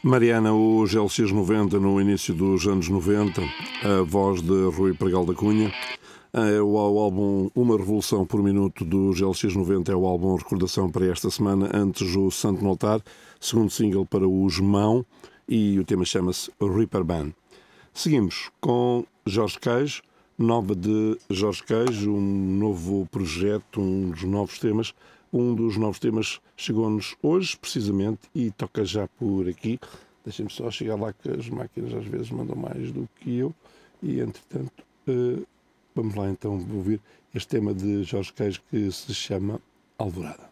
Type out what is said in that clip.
Mariana, o GLX 90 no início dos anos 90, a voz de Rui Pregal da Cunha. O álbum Uma Revolução por Minuto do GLX 90 é o álbum recordação para esta semana, antes o Santo no Altar, segundo single para o Gemão, e o tema chama-se Reaper Band. Seguimos com Jorge Queijo, nova de Jorge Queijo, um novo projeto, um dos novos temas. Um dos novos temas chegou-nos hoje, precisamente, e toca já por aqui. Deixem-me só chegar lá, que as máquinas às vezes mandam mais do que eu. E, entretanto, vamos lá então ouvir este tema de Jorge Queijo que se chama Alvorada.